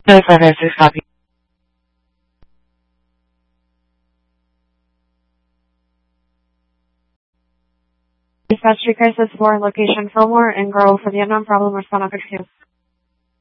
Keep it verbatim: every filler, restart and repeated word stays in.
No five nine six, copy. Dispatch Street Crisis four, location Fillmore and Grove for Vietnam. Problem respond after two.